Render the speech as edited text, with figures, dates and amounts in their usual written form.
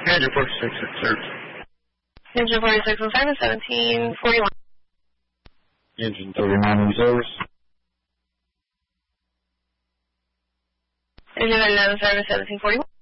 Engine 46 at service. Engine 46 on service, 1741. Engine 39 on service. Engine 39 on service, 1741.